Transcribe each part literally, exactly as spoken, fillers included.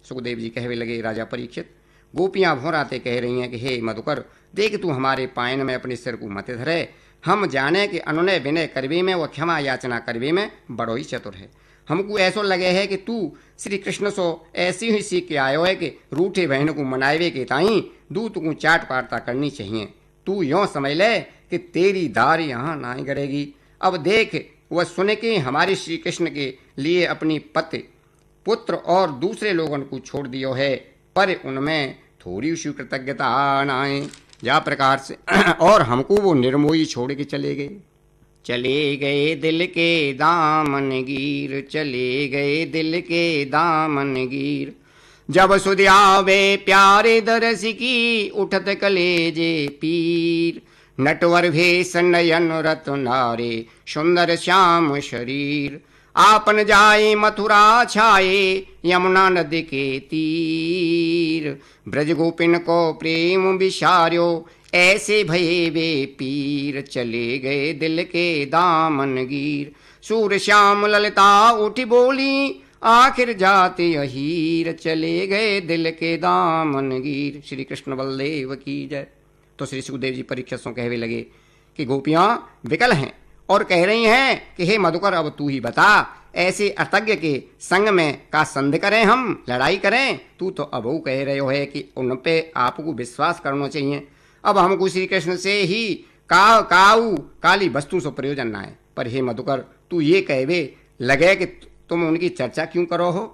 सुखदेव जी कहवे लगे, राजा परीक्षित, गोपियां भौराते कह रही हैं कि हे मधुकर, देख तू हमारे पायन में अपने सिर को मत धरे। हम जाने कि अनुनय विनय करवे में व क्षमा याचना करवे में बड़ो ही चतुर है। हमको ऐसो लगे है कि तू श्री कृष्ण सो ऐसी ही सीख के आयो है कि रूठे बहन को मनावे के ताई दूत को चाट पारता करनी चाहिए। तू यों समझ ले कि तेरी दार यहाँ ना गड़ेगी। अब देख, वह सुन के हमारे श्री कृष्ण के लिए अपनी पति पुत्र और दूसरे लोगों को छोड़ दियो है, पर उनमें थोड़ी सी कृतज्ञता नाए या प्रकार से और हमको वो निर्मोही छोड़ के चले गए। चले गए दिल के दामन गिर, चले गए दिल के दामन गिर, जब सुध आवे प्यारे दरस की उठत कलेजे पीर। नटवर भेष नयन रत्नारे सुंदर श्याम शरीर, आपन जाए मथुरा छाए यमुना नदी के तीर। ब्रज गोपिन को प्रेम विसार्यो ऐसे भये वे पीर, चले गए दिल के दामन गिर। सूर श्याम ललिता उठी बोली आखिर जाते अहीर, चले गए दिल के दामन गिर। श्री कृष्ण बलदेव की जय। तो श्री सुखदेव जी परीक्षित से कहवे लगे कि गोपियां विकल हैं और कह रही हैं कि हे मधुकर, अब तू ही बता, ऐसे अतज्ञ के संग में का संधि करें, हम लड़ाई करें? तू तो अब वो कह रहे हो है कि उन पे आपको विश्वास करना चाहिए। अब हमको श्री कृष्ण से ही का काऊ काली वस्तु से प्रयोजन ना है। पर हे मधुकर, तू ये कहवे लगे कि तुम उनकी चर्चा क्यों करो हो?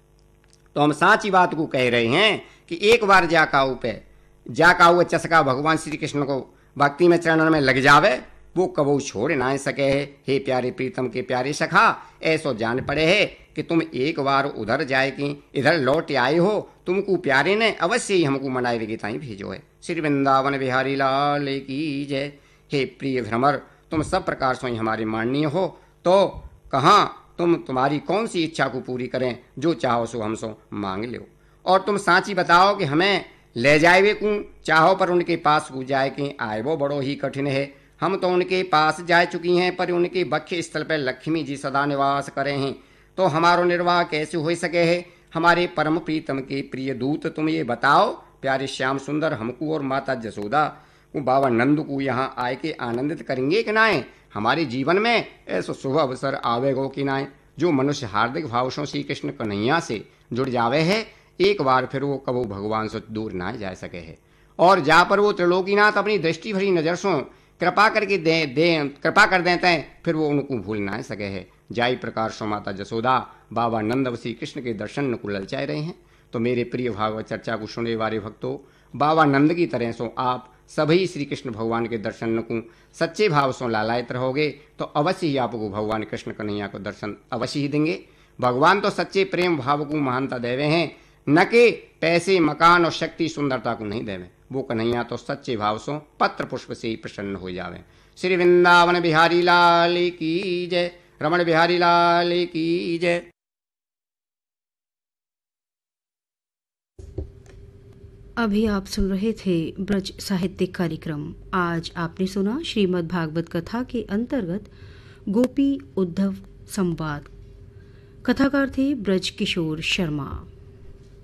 तो हम साची बात को कह रहे हैं कि एक बार जा काऊ पे जा काऊ चसका भगवान श्री कृष्ण को भक्ति में चरण में लग जावे, वो कबो छोड़ ना सके है। हे प्यारे प्रीतम के प्यारे सखा, ऐसो जान पड़े है कि तुम एक बार उधर जाए कि इधर लौट आए हो, तुमको प्यारे ने अवश्य ही हमको मनाए के ताई भेजो है। श्री वृंदावन बिहारी लाल की जय। हे प्रिय भ्रमर, तुम सब प्रकार से हमारे माननीय हो, तो कहाँ तुम तुम्हारी कौन सी इच्छा को पूरी करें, जो चाहो सो हमसो मांग लो। और तुम साची बताओ कि हमें ले जाए को चाहो, पर उनके पास को जाए कि आए वो बड़ो ही कठिन है। हम तो उनके पास जा चुकी हैं, पर उनके बख्य स्थल पर लक्ष्मी जी सदा निवास करे हैं, तो हमारो निर्वाह कैसे हो सके है? हमारे परम प्रीतम के प्रिय दूत, तुम ये बताओ, प्यारे श्याम सुंदर हमको और माता जसोदा को बाबा नंद को यहाँ आए के आनंदित करेंगे कि नाए? हमारे जीवन में ऐसा शुभ अवसर आवेगो कि नाए? जो मनुष्य हार्दिक भाव से श्री कृष्ण कन्हैया से जुड़ जावे है, एक बार फिर वो कबो भगवान से दूर ना जा सके है। और जा पर वो त्रिलोकीनाथ अपनी दृष्टि भरी नजर से कृपा करके दे दे कृपा कर देते हैं, फिर वो उनको भूल ना सके है। जाई प्रकार सो माता जसोदा बाबा नंद व श्री कृष्ण के दर्शन को ललचाए रहे हैं। तो मेरे प्रिय भाव चर्चा को सुनने वाले भक्तों, बाबा नंद की तरह सो आप सभी श्री कृष्ण भगवान के दर्शन को सच्चे भाव से लालायत रहोगे, तो अवश्य ही आपको भगवान कृष्ण कन्हैया को दर्शन अवश्य ही देंगे। भगवान तो सच्चे प्रेम भाव को महानता देवे हैं, न कि पैसे मकान और शक्ति सुंदरता को नहीं देवे। वो कन्हैया तो सच्चे भाव से पत्र पुष्प से ही प्रसन्न हो जावे। श्री वृंदावन बिहारी लाल की जय। रमण बिहारी लाल की जय। अभी आप सुन रहे थे ब्रज साहित्यिक कार्यक्रम। आज आपने सुना श्रीमद् भागवत कथा के अंतर्गत गोपी उद्धव संवाद। कथाकार थे ब्रज किशोर शर्मा।